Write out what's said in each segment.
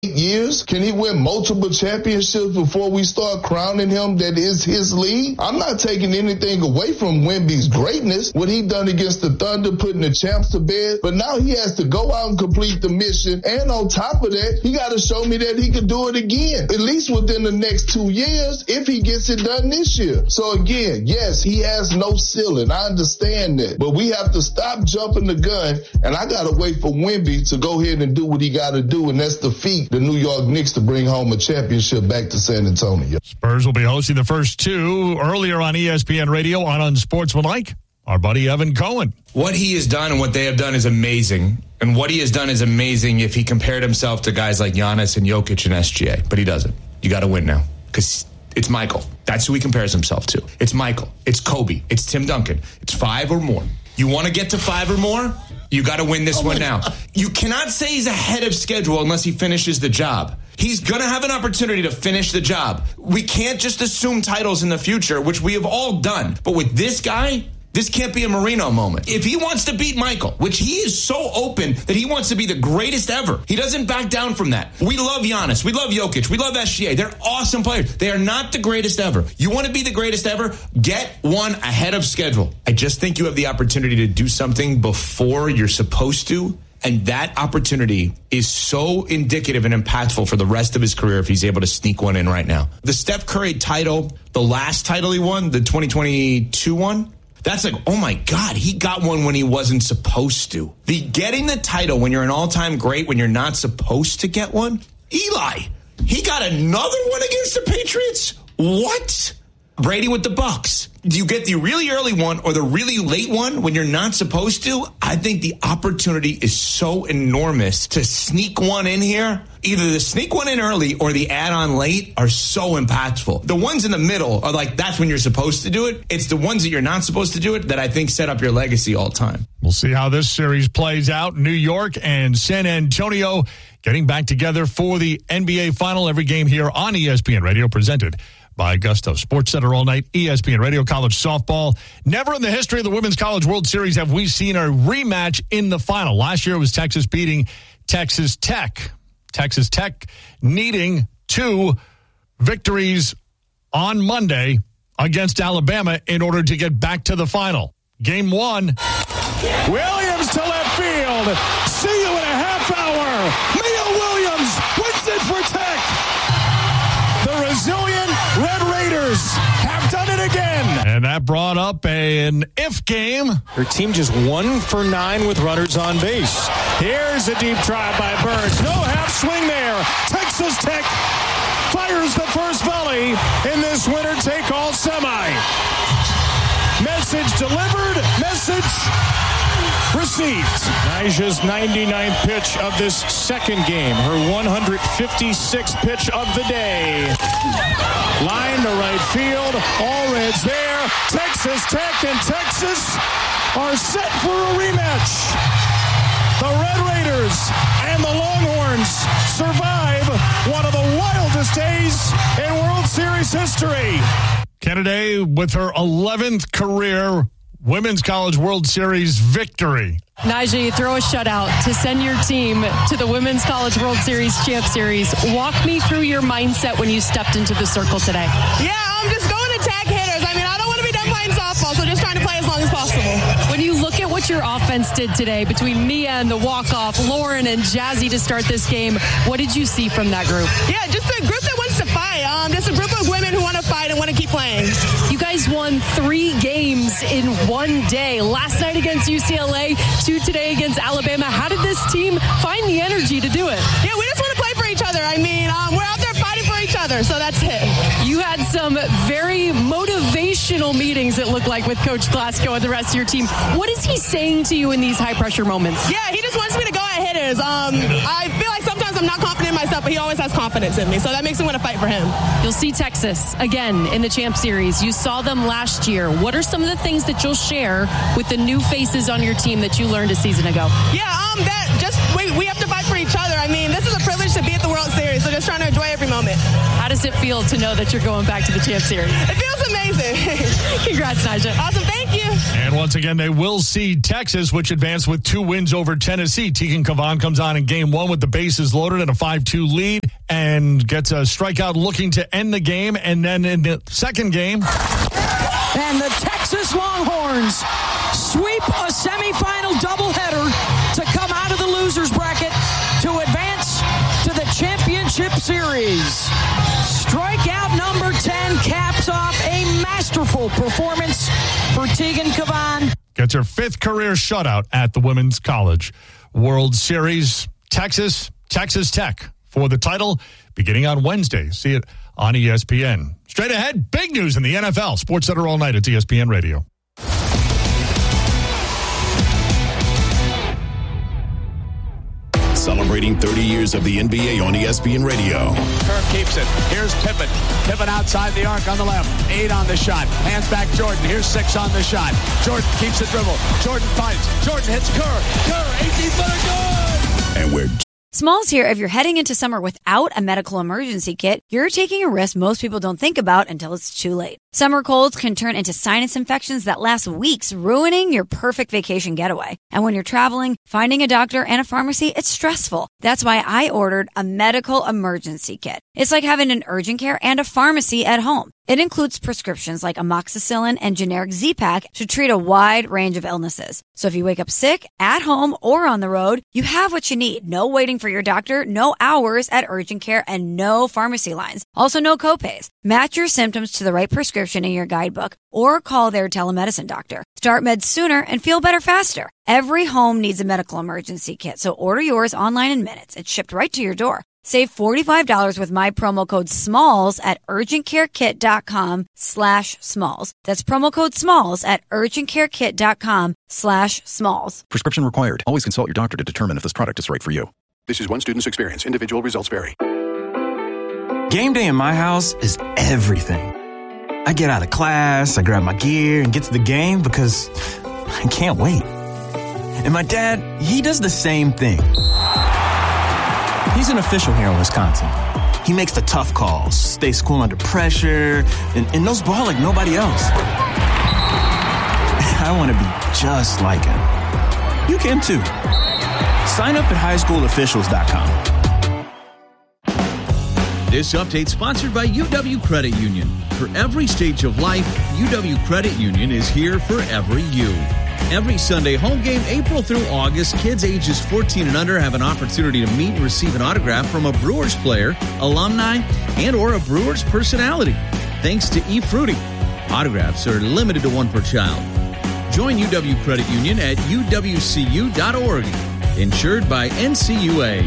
years? Can he win multiple championships before we start crowning him that is his league? I'm not taking anything away from Wemby's greatness, what he done against the Thunder, putting the champs to bed, but now he has to go out and complete the mission, and on top of that, he got to show me that he can do it again, at least within the next 2 years, if he gets it done this year. So again, yes, he has no ceiling. I understand that, but we have to stop jumping the gun, and I got to wait for Wemby to go ahead and do what he got to do, and that's defeat the New York Knicks to bring home a championship back to San Antonio. Spurs will be hosting the first two earlier on ESPN Radio on Unsportsmanlike. Our buddy Evan Cohen. What he has done and what they have done is amazing. And what he has done is amazing if he compared himself to guys like Giannis and Jokic and SGA. But he doesn't. You got to win now because it's Michael. That's who he compares himself to. It's Michael. It's Kobe. It's Tim Duncan. It's 5 or more. You want to get to 5 or more? You got to win this one now. You cannot say he's ahead of schedule unless he finishes the job. He's going to have an opportunity to finish the job. We can't just assume titles in the future, which we have all done. But with this guy, this can't be a Marino moment. If he wants to beat Michael, which he is so open that he wants to be the greatest ever, he doesn't back down from that. We love Giannis. We love Jokic. We love SGA. They're awesome players. They are not the greatest ever. You want to be the greatest ever? Get one ahead of schedule. I just think you have the opportunity to do something before you're supposed to. And that opportunity is so indicative and impactful for the rest of his career if he's able to sneak one in right now. The Steph Curry title, the last title he won, the 2022 one, that's like, oh my God, he got one when he wasn't supposed to. The getting the title when you're an all-time great, when you're not supposed to get one? Eli, he got another one against the Patriots? What? Brady with the Bucks. Do you get the really early one or the really late one when you're not supposed to? I think the opportunity is so enormous to sneak one in here. Either the sneak one in early or the add-on late are so impactful. The ones in the middle are like, that's when you're supposed to do it. It's the ones that you're not supposed to do it that I think set up your legacy all time. We'll see how this series plays out. New York and San Antonio getting back together for the NBA Final. Every game here on ESPN Radio presented by Gusto. Sports Center all night, ESPN Radio. College softball. Never in the history of the Women's College World Series have we seen a rematch in the final. Last year it was Texas beating Texas Tech. Texas Tech needing 2 victories on Monday against Alabama in order to get back to the final. Game 1. Williams to left field. See you in a half hour. Mia Williams wins it for Tech. The resilient Red Raiders have done it again. And that brought up an if game. Her team just 1 for 9 with runners on base. Here's a deep drive by Burns. No half swing there. Texas Tech fires the first volley in this winner-take-all semi. Message delivered. Message received. Nyjah's 99th pitch of this second game. Her 156th pitch of the day. Line to right field. All Reds there. Texas Tech and Texas are set for a rematch. The Red Raiders and the Longhorns survive one of the wildest days in World Series history. Kennedy with her 11th career Women's College World Series victory. Nyjah, you throw a shutout to send your team to the Women's College World Series Champ Series. Walk me through your mindset when you stepped into the circle today. Yeah, I'm just going to tag hitters. I mean, I don't want to be done playing softball, so just trying to play as long as possible. When you look at what your offense did today between Mia and the walk-off, Lauren and Jazzy to start this game, what did you see from that group? Yeah, just a group that wants to fight. Just a group of women who want to fight and want to keep playing. You guys won 3 games in one day. Last night against UCLA, 2 today against Alabama. How did this team find the energy to do it? Yeah, we just want to play for each other. I mean, we're out there fighting for each other, so that's it. You had some very motivational meetings, it looked like, with Coach Glasgow and the rest of your team. What is he saying to you in these high-pressure moments? Yeah, he just wants me to go at hitters. I feel like sometimes I'm not confident in myself, but he always has confidence in me, so that makes me want to fight for him. You'll see Texas again in the Champ Series. You saw them last year. What are some of the things that you'll share with the new faces on your team that you learned a season ago? Yeah, we have to fight for each other. I mean, this is a privilege to be at the World Series, so just trying to enjoy every moment. How does it feel to know that you're going back to the Champ Series? It feels amazing. Congrats, Nyjah. Awesome, thank you. And once again, they will see Texas, which advanced with 2 wins over Tennessee. Tegan Cavan comes on in game 1 with the bases loaded and a 5-2 lead and gets a strikeout looking to end the game. And then in the second game... And the Texas Longhorns sweep a semifinal doubleheader to come out of the loser's bracket to advance to the championship series. Strikeout number 10 caps off a masterful performance for Tegan Cavan. Gets her 5th career shutout at the Women's College World Series. Texas Tech for the title beginning on Wednesday. See it on ESPN. Straight ahead, big news in the NFL. Sports Center all night at ESPN Radio. Celebrating 30 years of the NBA on ESPN Radio. Kerr keeps it. Here's Pippen. Pippen outside the arc on the left. 8 on the shot. Hands back Jordan. Here's 6 on the shot. Jordan keeps the dribble. Jordan fights. Jordan hits Kerr. Kerr, 18-footer, good! And we're Smalls here. If you're heading into summer without a medical emergency kit, you're taking a risk most people don't think about until it's too late. Summer colds can turn into sinus infections that last weeks, ruining your perfect vacation getaway. And when you're traveling, finding a doctor and a pharmacy, it's stressful. That's why I ordered a medical emergency kit. It's like having an urgent care and a pharmacy at home. It includes prescriptions like amoxicillin and generic Z-Pak to treat a wide range of illnesses. So if you wake up sick, at home, or on the road, you have what you need. No waiting for your doctor, no hours at urgent care, and no pharmacy lines. Also, no copays. Match your symptoms to the right prescription in your guidebook or call their telemedicine doctor. Start meds sooner and feel better faster. Every home needs a medical emergency kit, so order yours online in minutes. It's shipped right to your door. Save $45 with my promo code SMALLS at urgentcarekit.com/smalls. That's promo code SMALLS at urgentcarekit.com/smalls. Prescription required. Always consult your doctor to determine if this product is right for you. This is one student's experience. Individual results vary. Game day in my house is everything. I get out of class, I grab my gear, and get to the game because I can't wait. And my dad, he does the same thing. He's an official here in Wisconsin. He makes the tough calls, stays cool under pressure, and knows ball like nobody else. I want to be just like him. You can too. Sign up at highschoolofficials.com. This update sponsored by UW Credit Union. For every stage of life, UW Credit Union is here for every you. Every Sunday home game, April through August, kids ages 14 and under have an opportunity to meet and receive an autograph from a Brewers player, alumni, and or a Brewers personality. Thanks to eFruity. Autographs are limited to 1 per child. Join UW Credit Union at uwcu.org. Insured by NCUA.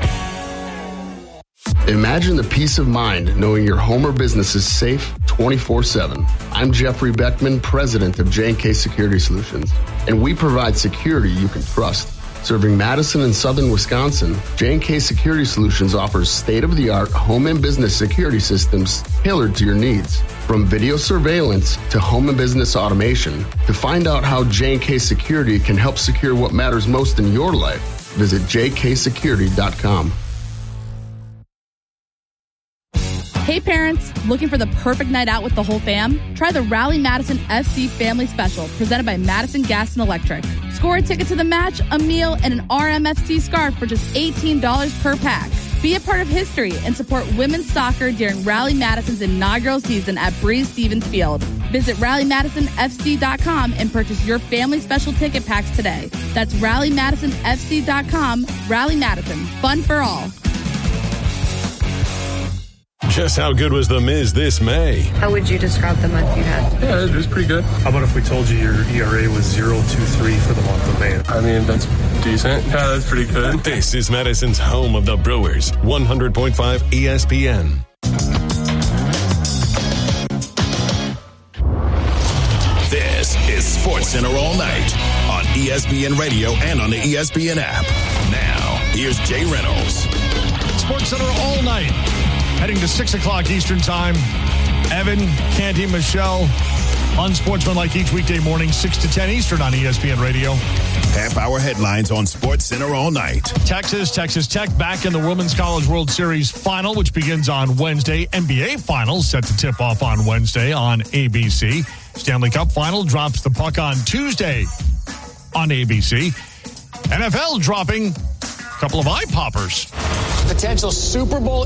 Imagine the peace of mind knowing your home or business is safe 24/7. I'm Jeffrey Beckman, president of J&K Security Solutions, and we provide security you can trust. Serving Madison and southern Wisconsin, J&K Security Solutions offers state-of-the-art home and business security systems tailored to your needs. From video surveillance to home and business automation, to find out how J&K Security can help secure what matters most in your life, visit jksecurity.com. Hey parents, looking for the perfect night out with the whole fam? Try the Rally Madison FC Family Special, presented by Madison Gas and Electric. Score a ticket to the match, a meal, and an RMFC scarf for just $18 per pack. Be a part of history and support women's soccer during Rally Madison's inaugural season at Breeze Stevens Field. Visit RallyMadisonFC.com and purchase your family special ticket packs today. That's RallyMadisonFC.com. Rally Madison, fun for all. Just how good was The Miz this May? How would you describe the month you had? Yeah, it was pretty good. How about if we told you your ERA was 0.23 for the month of May? I mean, that's decent. Yeah, that's pretty good. This is Madison's home of the Brewers, 100.5 ESPN. This is SportsCenter all night on ESPN Radio and on the ESPN app. Now, here's Jay Reynolds. SportsCenter all night. Heading to 6 o'clock Eastern Time. Evan, Canty, Michelle, unsportsmanlike each weekday morning, 6 to 10 Eastern on ESPN Radio. Half-hour headlines on SportsCenter all night. Texas Tech back in the Women's College World Series final, which begins on Wednesday. NBA Finals set to tip off on Wednesday on ABC. Stanley Cup final drops the puck on Tuesday on ABC. NFL dropping a couple of eye poppers. Potential Super Bowl